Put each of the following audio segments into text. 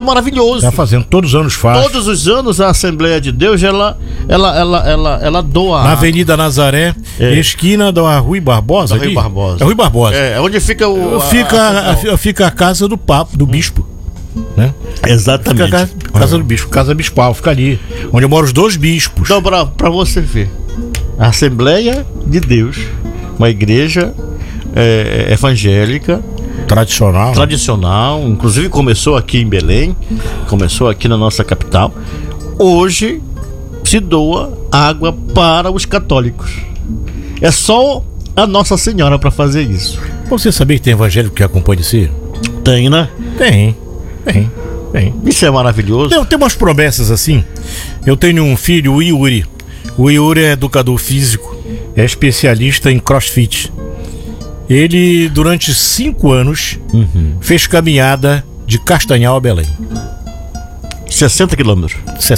maravilhoso. Tá fazendo, todos os anos faz. Todos os anos a Assembleia de Deus, ela doa. Na Avenida Nazaré, esquina da Rui Barbosa. Da Rui Barbosa. É Rui Barbosa. É onde fica fica a casa do papo, do bispo. Né? Exatamente. Fica a casa do bispo, casa bispal, fica ali. Onde moram os dois bispos. Então, pra você ver, a Assembleia de Deus, uma igreja evangélica, tradicional, inclusive começou aqui em Belém, começou aqui na nossa capital. Hoje se doa água para os católicos. É só a Nossa Senhora para fazer isso. Você sabia que tem evangélico que acompanha isso? Tem, né? Tem. Isso é maravilhoso. Tem umas promessas assim. Eu tenho um filho, o Yuri. O Yuri é educador físico, é especialista em crossfit. Ele, durante 5 anos, fez caminhada de Castanhal a Belém. 60 quilômetros.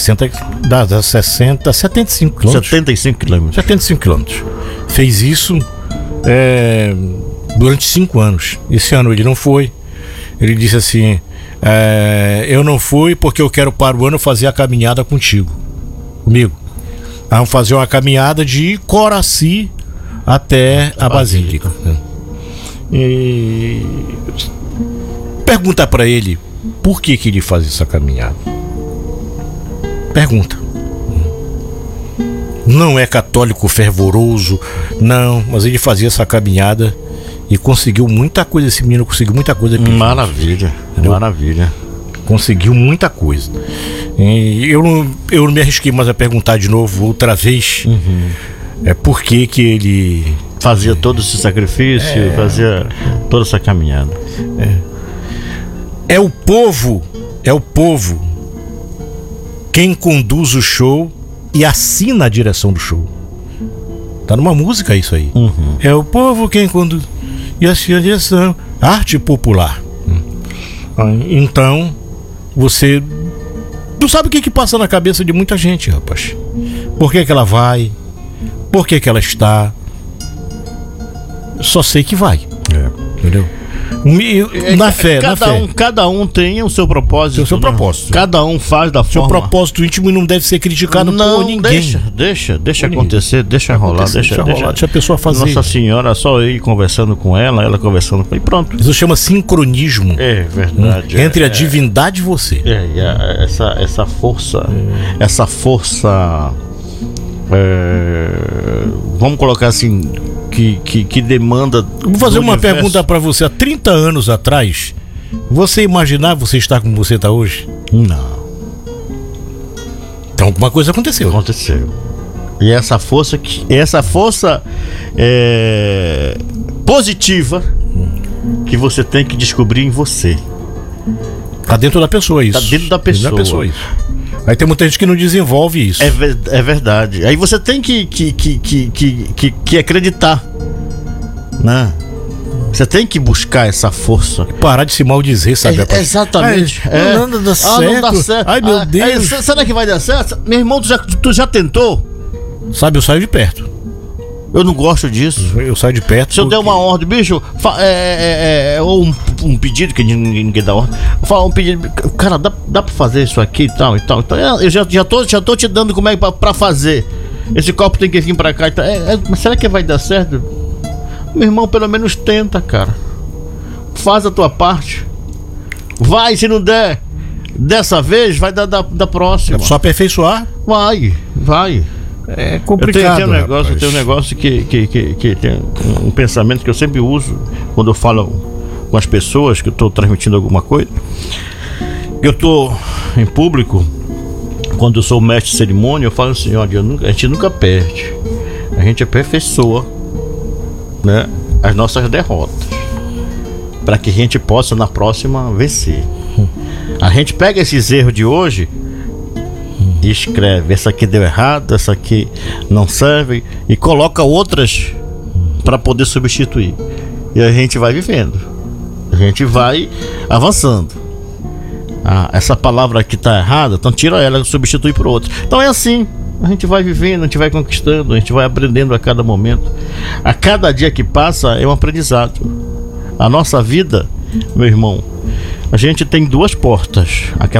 75 quilômetros. 75 quilômetros. 75 quilômetros. Fez isso durante 5 anos. Esse ano ele não foi. Ele disse assim: eu não fui porque eu quero para o ano fazer a caminhada comigo. Vamos fazer uma caminhada de Coraci até a Basílica. E pergunta para ele por que ele faz essa caminhada. Pergunta. Não é católico fervoroso, não, mas ele fazia essa caminhada e conseguiu muita coisa. Esse menino conseguiu muita coisa. Maravilha, entendeu? Maravilha. Conseguiu muita coisa. E eu não me arrisquei mais a perguntar de novo outra vez. Por que ele fazia todo esse sacrifício, fazia toda essa caminhada. É o povo quem conduz o show e assina a direção do show. Tá numa música isso aí. É o povo quem conduz e assina a direção. Arte popular. Então, você não sabe o que passa na cabeça de muita gente, rapaz. Por que ela vai? Por que ela está? Só sei que vai. Entendeu? Na fé. Cada um tem o seu propósito. Cada um faz da forma. Seu propósito íntimo e não deve ser criticado por ninguém. Deixa acontecer, deixa rolar, deixa a pessoa fazer. Nossa Senhora, só ir conversando com ela conversando com ele, pronto. Isso chama sincronismo. É verdade. Entre a divindade e você. Essa força. Vamos colocar assim, que demanda. Vou fazer uma pergunta pra você. Há 30 anos atrás, você imaginava você estar como você está hoje? Não. Então alguma coisa aconteceu. E essa força positiva que você tem que descobrir em você. Tá dentro da pessoa isso. Tá dentro da pessoa isso. Aí tem muita gente que não desenvolve isso. É verdade. Aí você tem que acreditar, né? Você tem que buscar essa força. Parar de se maldizer, sabe? Exatamente. Não dá certo. Não dá certo. Ai, meu Deus. Será que vai dar certo? Meu irmão, tu já tentou? Sabe, eu saio de perto. Eu não gosto disso. Eu saio de perto. Se eu der uma ordem, bicho, ou um pedido, que ninguém dá ordem, eu falo um pedido, cara, dá pra fazer isso aqui e tal. Eu já tô te dando como é pra fazer. Esse copo tem que vir pra cá e tal. Mas será que vai dar certo? Meu irmão, pelo menos tenta, cara. Faz a tua parte. Vai, se não der dessa vez, vai dar da próxima. É só aperfeiçoar? Vai. É complicado. Eu tenho um negócio que tem um pensamento que eu sempre uso quando eu falo com as pessoas que eu estou transmitindo alguma coisa. Eu estou em público, quando eu sou o mestre de cerimônia, eu falo assim: olha, a gente nunca perde, a gente aperfeiçoa, né, as nossas derrotas, para que a gente possa na próxima vencer. A gente pega esses erros de hoje e escreve: essa aqui deu errado, essa aqui não serve, e coloca outras para poder substituir. E a gente vai vivendo, a gente vai avançando. Essa palavra aqui tá errada, então tira ela e substitui por outra. Então é assim, a gente vai vivendo, a gente vai conquistando, a gente vai aprendendo a cada momento. A cada dia que passa é um aprendizado. A nossa vida, meu irmão, a gente tem duas portas.